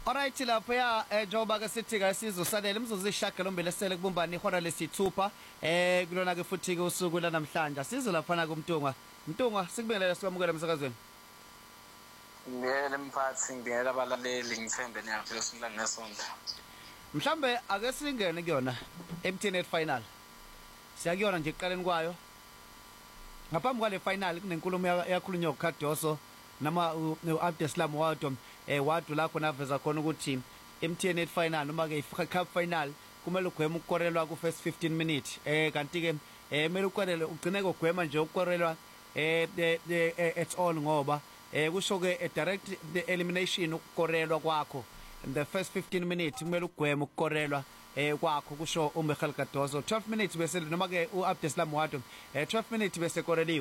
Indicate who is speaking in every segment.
Speaker 1: Alright lapho ya njoba ke sithi ke sizosalela imzuzu ishagalombili esele kubumbana ihora lesithupha kulona ke futhi ke usuku lanamhlanje sizo lapha kuMtungwa sikubingelela sikwamukela emsakazweni.
Speaker 2: Ngiyele mphathi ngiyela abalaleli ngithembe niyaphila usuku ngesonto.
Speaker 1: Mhlambe ake singene kuyona MTN final. Siyakuyona nje ekuqaleni kwayo. Ngaphambi kwale final kunenkulumo yakhulunywa uKhadoso nama uAbdeslam Wadwa wadu lapho naveza khona ukuthi MTN final noma ke iCup final kumele ugweme ukukorelwa ku first 15 minutes kanti ke kumele ukorele ugcine kugwema nje ukukorelwa at all ngoba kusho ke direct elimination ukukorelwa kwakho in the first 15 minutes kumele ugweme ukukorelwa kwakho kusho uMichael Kadoso 12 minutes bese noma ke uAbdeslam Wadwa 12 minutes bese koreliwe.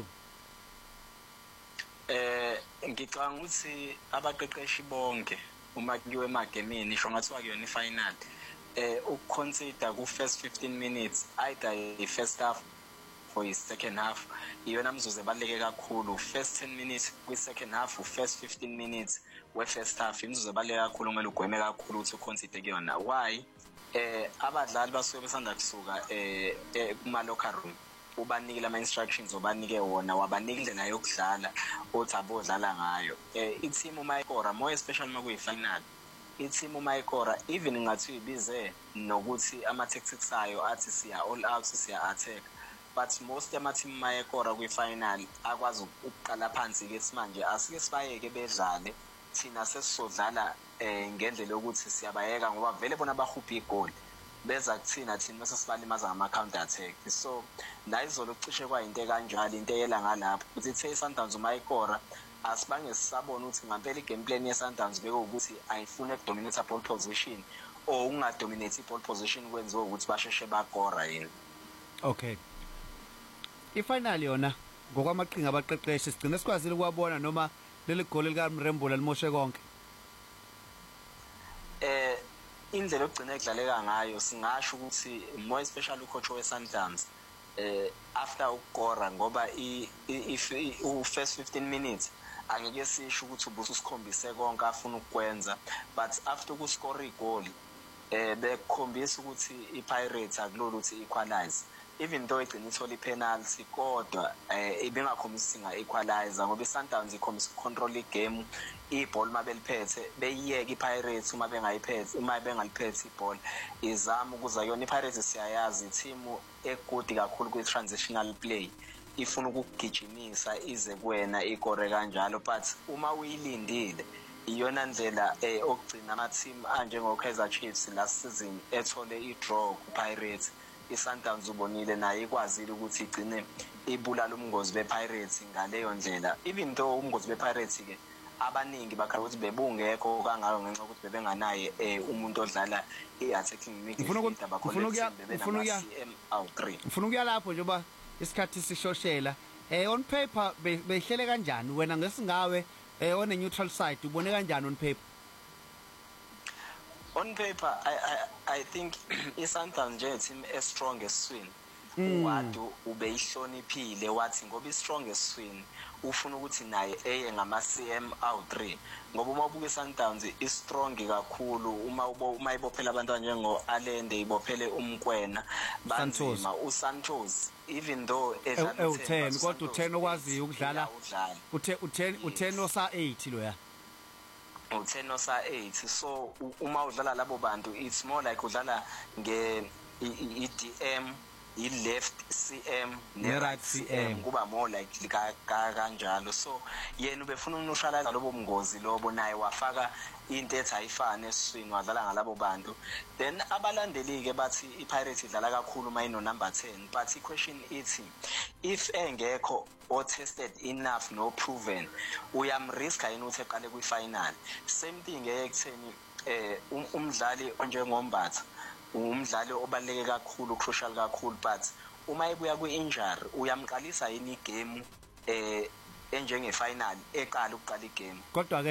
Speaker 2: Ngicanga ukuthi abaqeqeshi bonke uma kuyiwe emagemini isho ngathi wakuyona ifinal ukuconsider ku first 15 minutes either i first half for i second half iyona mzuzu ebaleke kakhulu first 10 minutes kwi second half first 15 minutes we first half imzuzu ebaleke kakhulu kumele ugweme kakhulu ukuthi uconsider kuyona why abadlali basuke besanda kusuka kuma locker room ubanikile ama instructions obanike wona wabanika indlela yokudlala othi abodlala ngayo i-team uma ikora more especially uma kuyifinal i-team uma ikora even ngathi uyibize nokuthi ama tactics ayo athi siya all out siya attack but most ama team uma ikora kuyifinal akwazi ukuqala phansi ke manje asike sibayeke bedlale thina sesizodlala ngendlela yokuthi siyabayeka ngoba vele bona bahupha igoli beza kuthina thina mase sibalimaza ngama counter attack so la izolo ucishe kwayinto kanjalo into eyela ngalapho uthi ithe Sundowns uma ikora asibange sisabona ukuthi ngempela igame plan yeSundowns beke ukuthi ayifune ukudominate ball position or ungadominate ball position kwenziwe ukuthi basheshe bakora yini.
Speaker 1: Okay, ifinal yona ngokwamaqhinga abaqeqeshi sigcine sikwazile ukwabona noma leli goli lika Mrembula limoshe konke.
Speaker 2: Indlela ogcina ekudlaleka ngayo singasho ukuthi more especially ucoach weSundowns after ukora ngoba first 15 minutes angeke sisho ukuthi ubuso sikhombise konke afuna ukwenza but after ukuscore igoli bekhombisa ukuthi iPirates akulolu ukuthi equalize even though igcina ithola ipenalty kodwa ibengakhombisi nga equalizer ngoba iSundowns ikhombisa control igame iball mabeliphethe beyiyeke iPirates uma bengayiphethe uma bengaliphethe iball izama ukuza yona iPirates siyayazi team egudi kakhulu kwi transitional play ifuna ukugijimisa ize kuwena ikore kanjalo but uma uyilindile iyona ndlela okugcina ama team anjengo Kaizer Chiefs last season ethole idraw ku Pirates iSundowns ubonile naye ikwazile ukuthi igcine ibulala umngozi bePirates ngaleyo ndlela even though umngozi bePirates ke abaningi bakhala ukuthi bebungekho kangalo ngenxa ukuthi bebenganaye umuntu odlala iattacking midfield abakhona bebena CM out3
Speaker 1: ufuna ukuya lapho njengoba isikhathi sishoshela on paper behlele kanjani wena ngesingawe on a neutral side ubone kanjani on paper?
Speaker 2: On paper, I think iSundowns nje team as strongest swing. Wadu ubeyihloniphile wathi ngoba istrongest swing ufuna ukuthi naye eye ngama CM out3 ngoba uma ubuka iSundowns istrong kakhulu uma ibophela abantu njengo Allende ibophele umkwena banzima uSantos even though edlala
Speaker 1: u10 kodwa u10 okwazi ukudlala u10 osa 8 lo ya
Speaker 2: u10 osa 8 so uma udlala labo bantu it's more like udlala nge iDM i-left CM ne-right CM kuba more like kanjalo so yena ubefuna ukushala lobo mngozi lobo naye wafaka into ethi ayifane eswini wadlala ngalabo bantu then abalandeli ke bathi iPirates idlala kakhulu uma ino number 10 but i-question ithi if engekho o tested enough no proven uyamriska yini ukuthi eqale kwi-final same thing ekutheni umdlali onjengombatha umdlali obaleke kakhulu crucial kakhulu but uma ebuya kwi-injury uyamqalisa yini igame enjenge final eqala ukuqala igame
Speaker 1: kodwa